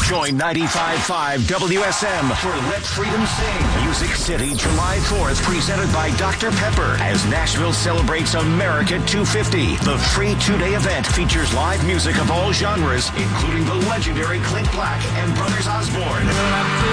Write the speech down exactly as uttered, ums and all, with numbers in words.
Join ninety-five point five W S M for Let Freedom Sing. Music City, July fourth, presented by Doctor Pepper as Nashville celebrates America two fifty. The free two-day event features live music of all genres, including the legendary Clint Black and Brothers Osborne.